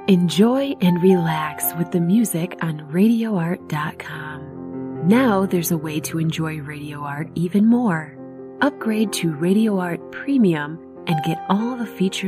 Enjoy and relax with the music on RadioArt.com. Now there's a way to enjoy Radio Art even more. Upgrade to Radio Art Premium and get all the features